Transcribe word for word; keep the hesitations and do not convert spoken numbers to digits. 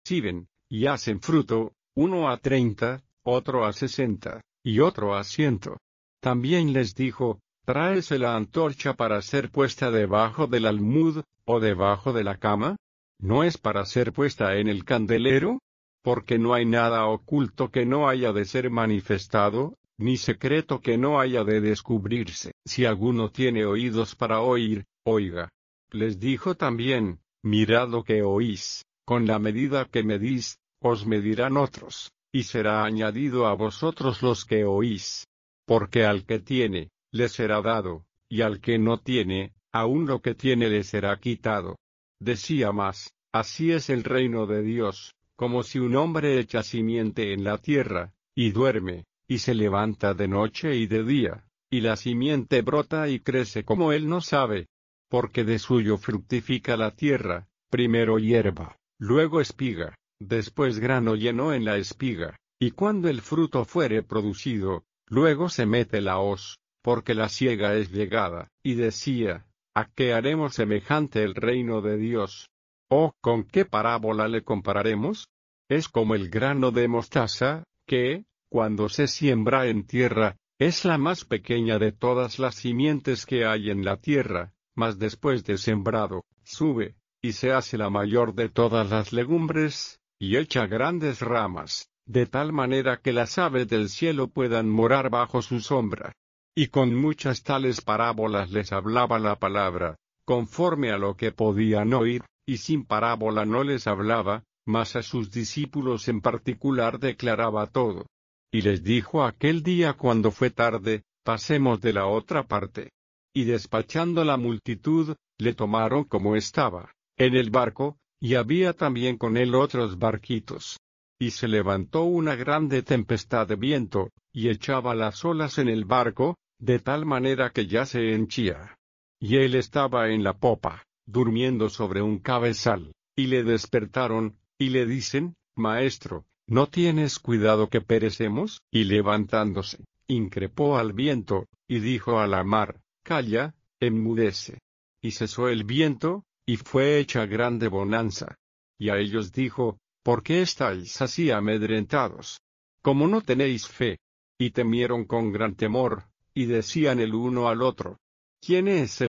reciben, y hacen fruto, uno a treinta, otro a sesenta, y otro a ciento. También les dijo, ¿tráese la antorcha para ser puesta debajo del almud, o debajo de la cama? ¿No es para ser puesta en el candelero? Porque no hay nada oculto que no haya de ser manifestado, ni secreto que no haya de descubrirse. Si alguno tiene oídos para oír, oiga. Les dijo también, mirad lo que oís, con la medida que medís, os medirán otros, y será añadido a vosotros los que oís. Porque al que tiene, le será dado, y al que no tiene, aun lo que tiene le será quitado. Decía más, así es el reino de Dios, como si un hombre echa simiente en la tierra, y duerme, y se levanta de noche y de día, y la simiente brota y crece como él no sabe. Porque de suyo fructifica la tierra, primero hierba, luego espiga, después grano lleno en la espiga, y cuando el fruto fuere producido, luego se mete la hoz, porque la siega es llegada. Y decía, ¿a qué haremos semejante el reino de Dios? ¿O con qué parábola le compararemos? Es como el grano de mostaza, que, cuando se siembra en tierra, es la más pequeña de todas las simientes que hay en la tierra, mas después de sembrado, sube, y se hace la mayor de todas las legumbres, y echa grandes ramas, de tal manera que las aves del cielo puedan morar bajo su sombra. Y con muchas tales parábolas les hablaba la palabra, conforme a lo que podían oír, y sin parábola no les hablaba, mas a sus discípulos en particular declaraba todo. Y les dijo aquel día cuando fue tarde, pasemos de la otra parte. Y despachando la multitud, le tomaron como estaba, en el barco, y había también con él otros barquitos. Y se levantó una grande tempestad de viento, y echaba las olas en el barco, de tal manera que ya se henchía. Y él estaba en la popa, durmiendo sobre un cabezal, y le despertaron, y le dicen, Maestro, ¿no tienes cuidado que perecemos? Y levantándose, increpó al viento, y dijo a la mar, Calla, enmudece. Y cesó el viento, y fue hecha grande bonanza. Y a ellos dijo, ¿por qué estáis así amedrentados? Como no tenéis fe. Y temieron con gran temor, y decían el uno al otro, ¿quién es